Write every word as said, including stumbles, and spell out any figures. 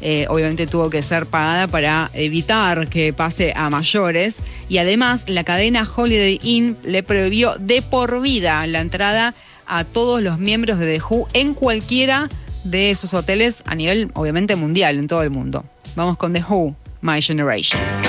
eh, obviamente tuvo que ser pagada para evitar que pase a mayores. Y además la cadena Holiday Inn le prohibió de por vida la entrada a todos los miembros de The Who en cualquiera de esos hoteles a nivel, obviamente, mundial, en todo el mundo. Vamos con The Who, My Generation.